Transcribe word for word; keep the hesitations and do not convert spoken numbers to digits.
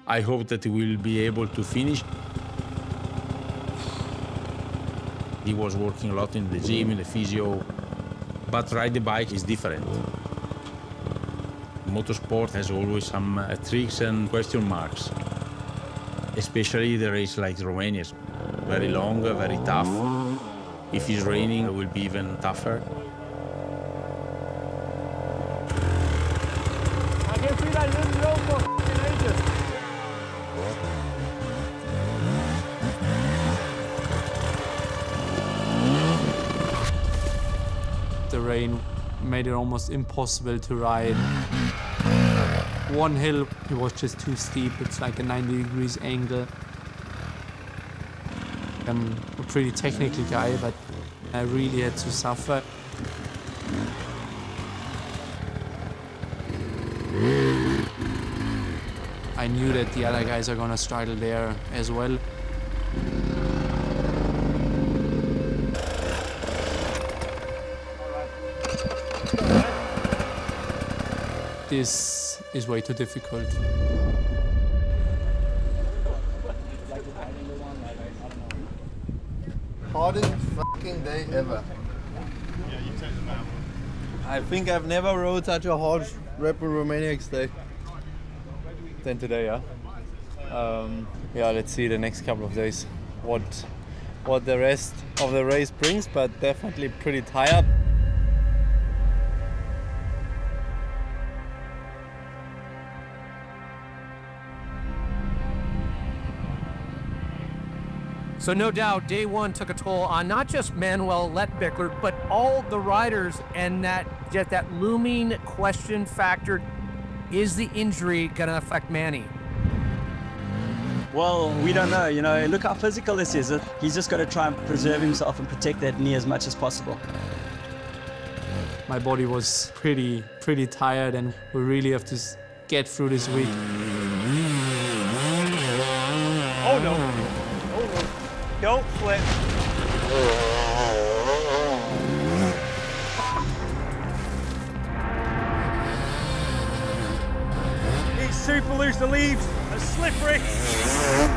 I hope that he will be able to finish. He was working a lot in the gym, in the physio, but ride the bike is different. Motorsport has always some uh, tricks and question marks, especially the race like Romania. Very long, very tough. If it's raining, it will be even tougher. I can see that in the road for ages. The rain made it almost impossible to ride. One hill, it was just too steep. It's like a ninety degrees angle. I'm a pretty technical guy, but I really had to suffer. I knew that the other guys are gonna struggle there as well. This is way too difficult. Hardest fucking day ever. I think I've never rode such a hard Red Bull Romania X day than today, yeah. Um, yeah, let's see the next couple of days what what the rest of the race brings, but definitely pretty tired. So no doubt, day one took a toll on not just Manuel Lettbichler, but all the riders, and that just that looming question factor: is the injury going to affect Manny? Well, we don't know. You know, look how physical this is. He's just got to try and preserve himself and protect that knee as much as possible. My body was pretty, pretty tired, and we really have to get through this week. Oh no! Don't flip. He's super loose, the leaves are slippery.